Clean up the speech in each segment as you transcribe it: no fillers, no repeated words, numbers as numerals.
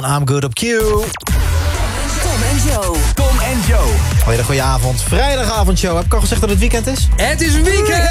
I'm good op Q. Tom en Joe. Tom en Joe. Weer een goede avond. Vrijdagavondshow. Heb ik al gezegd dat het weekend is? Het is weekend!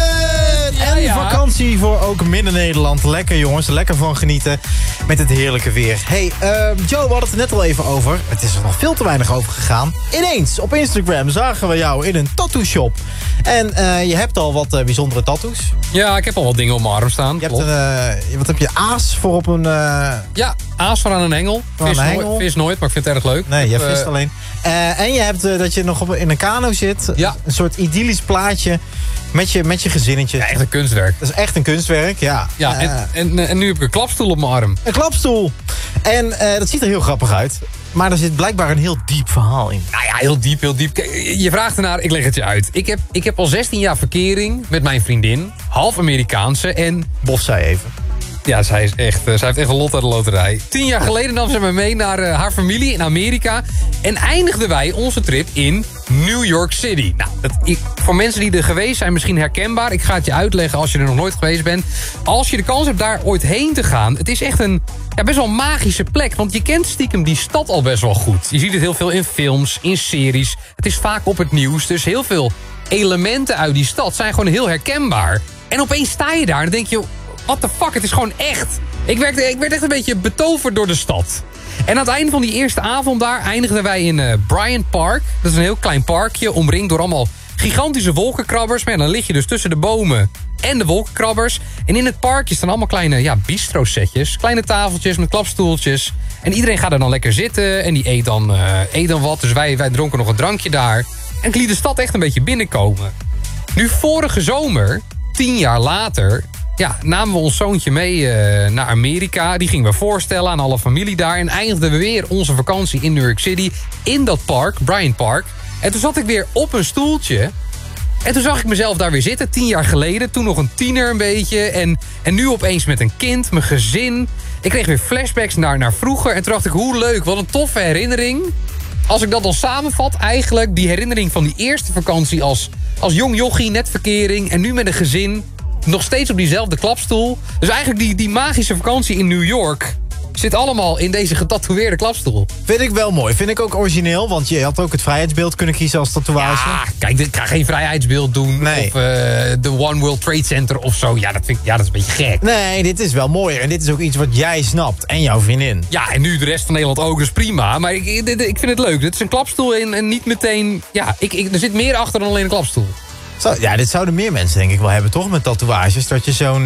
En vakantie voor ook Midden-Nederland. Lekker jongens, lekker van genieten met het heerlijke weer. Hey, Joe, we hadden het er net al even over. Het is er nog veel te weinig over gegaan. Ineens, op Instagram zagen we jou in een tattoo shop. En je hebt al wat bijzondere tattoos. Ja, ik heb al wat dingen op mijn arm staan. Je hebt wat heb je? Aas voor op een... Ja, aas van aan een hengel. Vis nooit, maar ik vind het erg leuk. Nee, jij vist alleen. En je hebt dat je nog in een kano zit. Ja. Een soort idyllisch plaatje met je gezinnetje. Ja, echt een kunstwerk. Dat is echt een kunstwerk, ja. Ja, en nu heb ik een klapstoel op mijn arm. Een klapstoel. En dat ziet er heel grappig uit. Maar er zit blijkbaar een heel diep verhaal in. Nou ja, heel diep, heel diep. Kijk, je vraagt ernaar, ik leg het je uit. Ik heb al 16 jaar verkering met mijn vriendin. Half Amerikaanse en... Bof zei even. Ja, zij heeft echt een lot uit de loterij. 10 jaar geleden nam ze me mee naar haar familie in Amerika. En eindigden wij onze trip in New York City. Nou, voor mensen die er geweest zijn misschien herkenbaar. Ik ga het je uitleggen als je er nog nooit geweest bent. Als je de kans hebt daar ooit heen te gaan. Het is echt een best wel magische plek. Want je kent stiekem die stad al best wel goed. Je ziet het heel veel in films, in series. Het is vaak op het nieuws. Dus heel veel elementen uit die stad zijn gewoon heel herkenbaar. En opeens sta je daar en dan denk je... What the fuck, het is gewoon echt. Ik werd echt een beetje betoverd door de stad. En aan het einde van die eerste avond daar eindigden wij in Bryant Park. Dat is een heel klein parkje, omringd door allemaal gigantische wolkenkrabbers. Maar ja, dan lig je dus tussen de bomen en de wolkenkrabbers. En in het parkje staan allemaal kleine bistro-setjes. Kleine tafeltjes met klapstoeltjes. En iedereen gaat er dan lekker zitten en die eet dan wat. Dus wij dronken nog een drankje daar. En ik liet de stad echt een beetje binnenkomen. Nu vorige zomer, 10 jaar later... Ja, namen we ons zoontje mee naar Amerika. Die gingen we voorstellen aan alle familie daar. En eindigden we weer onze vakantie in New York City. In dat park, Bryant Park. En toen zat ik weer op een stoeltje. En toen zag ik mezelf daar weer zitten, 10 jaar geleden. Toen nog een tiener een beetje. En nu opeens met een kind, mijn gezin. Ik kreeg weer flashbacks naar vroeger. En toen dacht ik, hoe leuk, wat een toffe herinnering. Als ik dat dan samenvat, eigenlijk die herinnering van die eerste vakantie... als jong jochie, net verkering en nu met een gezin... nog steeds op diezelfde klapstoel. Dus eigenlijk die magische vakantie in New York... zit allemaal in deze getatoeëerde klapstoel. Vind ik wel mooi. Vind ik ook origineel. Want je had ook het vrijheidsbeeld kunnen kiezen als tatoeage. Ja, kijk, ik ga geen vrijheidsbeeld doen. Nee. Of de One World Trade Center of zo. Ja, dat is een beetje gek. Nee, dit is wel mooier. En dit is ook iets wat jij snapt. En jouw vriendin. Ja, en nu de rest van Nederland ook. Dus prima. Maar ik vind het leuk. Dit is een klapstoel en niet meteen... Ja, er zit meer achter dan alleen een klapstoel. Ja, dit zouden meer mensen denk ik wel hebben, toch? Met tatoeages. Dat je zo'n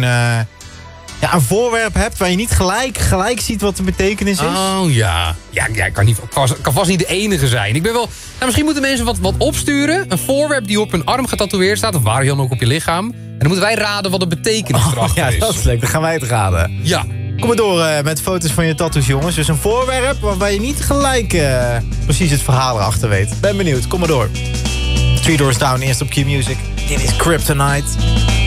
een voorwerp hebt waar je niet gelijk ziet wat de betekenis is. Oh ja. Ja, ik kan vast niet de enige zijn. Ik ben wel... Nou, misschien moeten mensen wat opsturen. Een voorwerp die op hun arm getatoeëerd staat. Of waar dan ook op je lichaam. En dan moeten wij raden wat de betekenis erachter is. Ja, dat is leuk. Dan gaan wij het raden. Ja. Kom maar door met foto's van je tattoos, jongens. Dus een voorwerp waarbij je niet gelijk precies het verhaal erachter weet. Ben benieuwd. Kom maar door. 3 Doors Down, eerst op Q Music. Dit is Kryptonite.